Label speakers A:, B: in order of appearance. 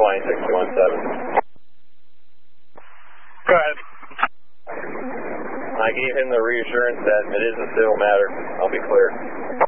A: Hawaiian 617.
B: Go ahead.
A: I gave him the reassurance that it is a civil matter. I'll be clear.